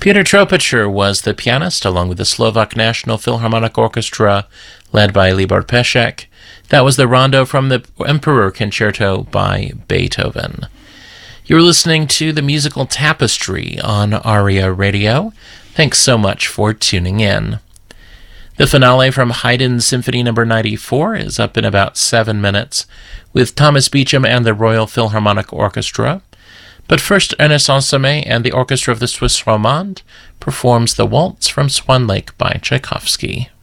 Peter Tropicher was the pianist, along with the Slovak National Philharmonic Orchestra, led by Libor Pešek. That was the rondo from the Emperor Concerto by Beethoven. You're listening to the Musical Tapestry on ARIA Radio. Thanks so much for tuning in. The finale from Haydn's Symphony No. 94 is up in about 7 minutes with Thomas Beecham and the Royal Philharmonic Orchestra. But first, Ernest Ansermet and the Orchestra of the Suisse Romande performs the Waltz from Swan Lake by Tchaikovsky.